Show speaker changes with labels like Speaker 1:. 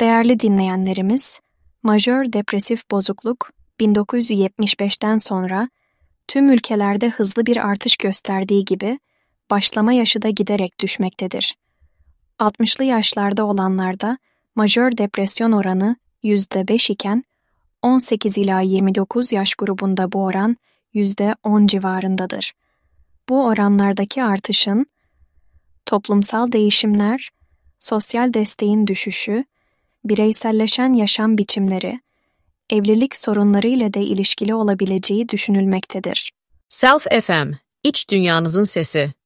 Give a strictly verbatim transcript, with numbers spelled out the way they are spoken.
Speaker 1: Değerli dinleyenlerimiz, majör depresif bozukluk bin dokuz yüz yetmiş beşten sonra tüm ülkelerde hızlı bir artış gösterdiği gibi başlama yaşı da giderek düşmektedir. altmışlı yaşlarda olanlarda majör depresyon oranı yüzde beş iken on sekiz ila yirmi dokuz yaş grubunda bu oran yüzde on civarındadır. Bu oranlardaki artışın toplumsal değişimler, sosyal desteğin düşüşü, bireyselleşen yaşam biçimleri, evlilik sorunları ile de ilişkili olabileceği düşünülmektedir.
Speaker 2: Self F M, iç dünyanızın sesi.